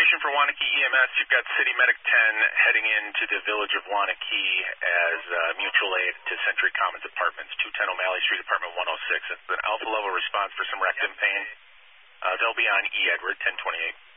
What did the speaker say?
information for Waunakee EMS. You've got City Medic 10 heading into the village of Waunakee as mutual aid to Century Commons Apartments, 210 O'Malley Street, Apartment 106. It's an alpha level response for some rectum pain. They'll be on E. Edward, 1028.